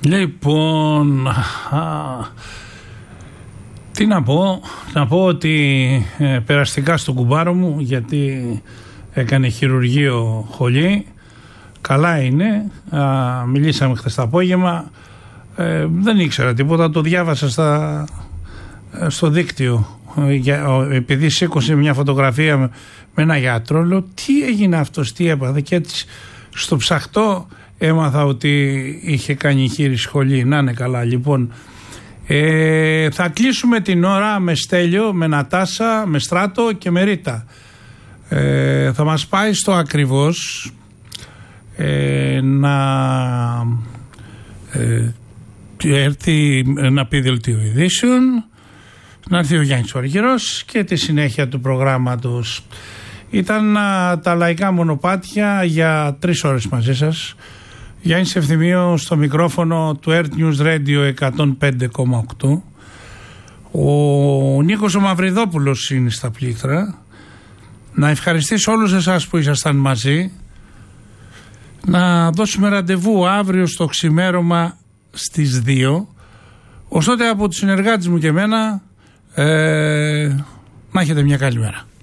Λοιπόν, τι να πω. Να πω ότι περαστικά στον κουμπάρο μου, γιατί έκανε χειρουργείο χολή. Καλά είναι. Μιλήσαμε χθες το απόγευμα. Δεν ήξερα τίποτα. Το διάβασα στο δίκτυο. Επειδή σήκωσε μια φωτογραφία με ένα γιατρό, λέω τι έγινε αυτός, τι έπαθε. Και έτσι στο ψαχτό έμαθα ότι είχε κάνει χείρη σχολή. Να είναι καλά. Λοιπόν, θα κλείσουμε την ώρα με Στέλιο, με Νατάσα, με Στράτο και με Ρίτα. Θα μας πάει στο ακριβώς να έρθει να πει δελτίο ειδήσεων, να έρθει ο Γιάννης Αργυρός και τη συνέχεια του προγράμματος. Ήταν τα λαϊκά μονοπάτια για 3 ώρες μαζί σας. Γιάννης Ευθυμίου στο μικρόφωνο του Earth News Radio 105,8. Ο Νίκος ο Μαυριδόπουλος είναι στα πλήκτρα. Να ευχαριστήσω όλους εσάς που ήσασταν μαζί. Να δώσουμε ραντεβού αύριο στο ξημέρωμα στις 2. Ως τότε από τους συνεργάτες μου και εμένα, να έχετε μια καλή μέρα.